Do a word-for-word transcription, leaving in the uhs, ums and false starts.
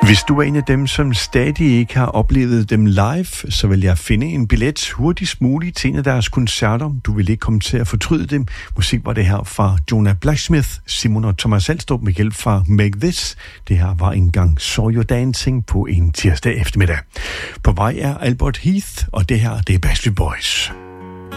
Hvis du er en af dem, som stadig ikke har oplevet dem live, så vil jeg finde en billet hurtigst muligt til en af deres koncerter. Du vil ikke komme til at fortryde dem. Musik var det her fra Jonah Blacksmith, Simon og Thomas Alstrup med hjælp fra Make This. Det her var engang Saw You Dancing på en tirsdag eftermiddag. På vej er Albert Heath, og det her det er Backstreet Boys.